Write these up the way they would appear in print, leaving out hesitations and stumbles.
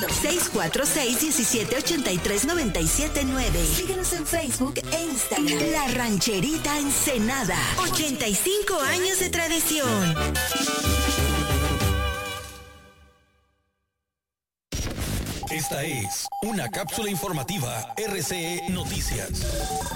646-1783-979. Síguenos en Facebook e Instagram. La Rancherita Ensenada. 85 años de tradición. Esta es una cápsula informativa RCE Noticias.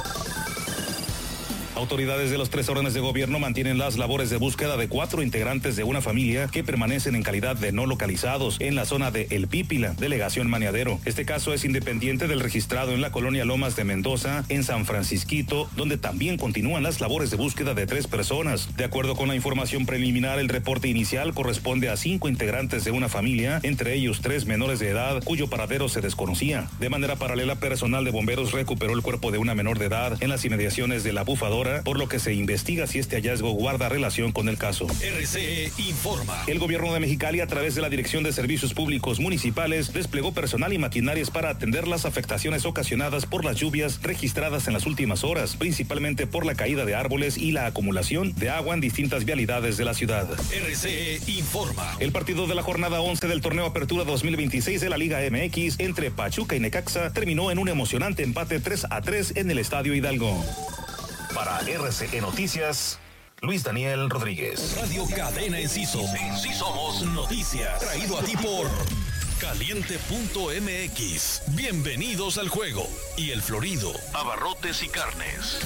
Autoridades de los 3 órdenes de gobierno mantienen las labores de búsqueda de 4 integrantes de una familia que permanecen en calidad de no localizados en la zona de El Pípila, delegación Maniadero. Este caso es independiente del registrado en la colonia Lomas de Mendoza, en San Francisquito, donde también continúan las labores de búsqueda de 3 personas. De acuerdo con la información preliminar, el reporte inicial corresponde a 5 integrantes de una familia, entre ellos 3 menores de edad, cuyo paradero se desconocía. De manera paralela, personal de bomberos recuperó el cuerpo de una menor de edad en las inmediaciones de La Bufadora, por lo que se investiga si este hallazgo guarda relación con el caso. RCE informa. El gobierno de Mexicali, a través de la Dirección de Servicios Públicos Municipales, desplegó personal y maquinarias para atender las afectaciones ocasionadas por las lluvias registradas en las últimas horas, principalmente por la caída de árboles y la acumulación de agua en distintas vialidades de la ciudad. RCE informa. El partido de la jornada 11 del torneo Apertura 2026 de la Liga MX entre Pachuca y Necaxa terminó en un emocionante empate 3-3 en el Estadio Hidalgo. Para RCE Noticias, Luis Daniel Rodríguez. Radio Cadena Enciso. En sí somos noticias. Traído a ti por Caliente.mx. Bienvenidos al juego. Y El Florido, abarrotes y carnes.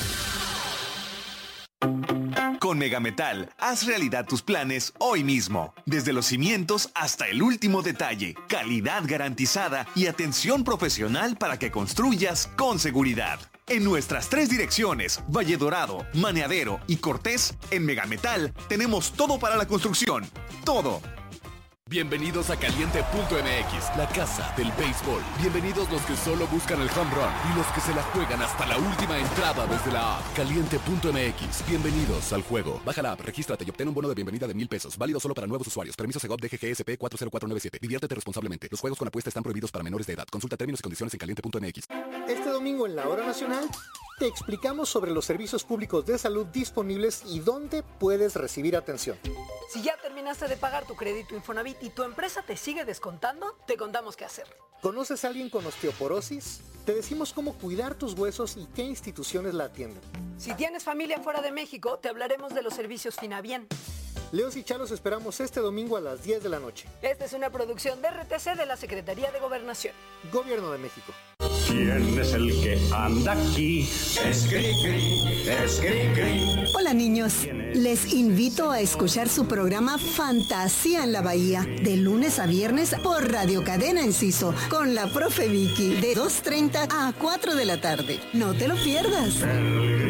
Con Megametal, haz realidad tus planes hoy mismo. Desde los cimientos hasta el último detalle. Calidad garantizada y atención profesional para que construyas con seguridad. En nuestras 3 direcciones, Valle Dorado, Maniadero y Cortés, en Megametal tenemos todo para la construcción. Todo. Bienvenidos a Caliente.mx, la casa del béisbol. Bienvenidos los que solo buscan el home run y los que se la juegan hasta la última entrada desde la app. Caliente.mx, bienvenidos al juego. Baja la app, regístrate y obtén un bono de bienvenida de $1,000. Válido solo para nuevos usuarios. Permiso Segov DGGSP 40497. Diviértete responsablemente. Los juegos con apuesta están prohibidos para menores de edad. Consulta términos y condiciones en Caliente.mx. Este domingo en la Hora Nacional te explicamos sobre los servicios públicos de salud disponibles y dónde puedes recibir atención. Si ya terminaste de pagar tu crédito Infonavit y tu empresa te sigue descontando, te contamos qué hacer. ¿Conoces a alguien con osteoporosis? Te decimos cómo cuidar tus huesos y qué instituciones la atienden. Si tienes familia fuera de México, te hablaremos de los servicios Finabien. Leos y Chalos esperamos este domingo a las 10 de la noche. Esta es una producción de RTC de la Secretaría de Gobernación. Gobierno de México. ¿Quién es el que anda aquí? Es Cricri, es Cricri. Hola niños, les invito a escuchar su programa Fantasía en la Bahía, de lunes a viernes por Radio Cadena Enciso, con la profe Vicky, de 2:30 a 4 de la tarde. No te lo pierdas.